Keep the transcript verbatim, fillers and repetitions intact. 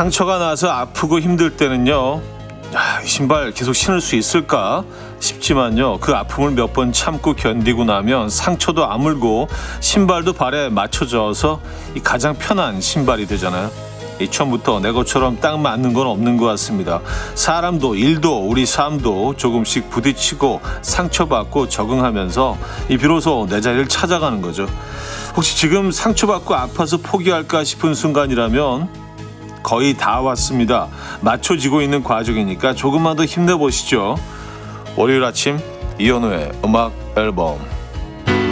상처가 나서 아프고 힘들 때는요, 아, 이 신발 계속 신을 수 있을까 싶지만요, 그 아픔을 몇 번 참고 견디고 나면 상처도 아물고 신발도 발에 맞춰져서 이 가장 편한 신발이 되잖아요. 이 처음부터 내 것처럼 딱 맞는 건 없는 것 같습니다. 사람도 일도 우리 삶도 조금씩 부딪히고 상처받고 적응하면서 이 비로소 내 자리를 찾아가는 거죠. 혹시 지금 상처받고 아파서 포기할까 싶은 순간이라면 거의 다 왔습니다. 맞춰지고 있는 과정이니까 조금만 더 힘내보시죠. 월요일 아침 이현우의 음악 앨범.